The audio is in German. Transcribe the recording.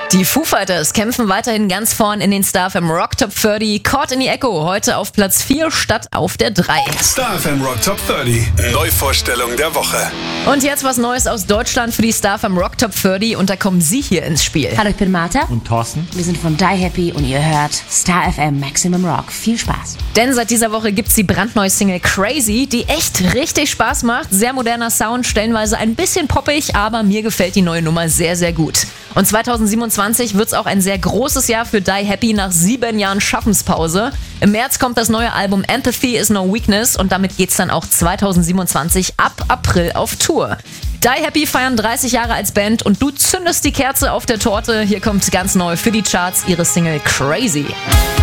Die Foo Fighters kämpfen weiterhin ganz vorn in den Star FM Rock Top 30. Caught in the Echo heute auf Platz 4 statt auf der 3. Star FM Rock Top 30. Neuvorstellung der Woche. Und jetzt was Neues aus Deutschland für die Star FM Rock Top 30 und da kommen Sie hier ins Spiel. Hallo, ich bin Martha. Und Thorsten. Wir sind von Die Happy und ihr hört Star FM Maximum Rock. Viel Spaß. Denn seit dieser Woche gibt's die brandneue Single Crazy, die echt richtig Spaß macht. Sehr moderner Sound, stellenweise ein bisschen poppig, aber mir gefällt die neue Nummer sehr, sehr gut. Und 2027 wird's auch ein sehr großes Jahr für Die Happy nach 7 Jahren Schaffenspause. Im März kommt das neue Album Empathy is No Weakness und damit geht's dann auch 2027 ab April auf Tour. Die Happy feiern 30 Jahre als Band und du zündest die Kerze auf der Torte. Hier kommt ganz neu für die Charts ihre Single Crazy.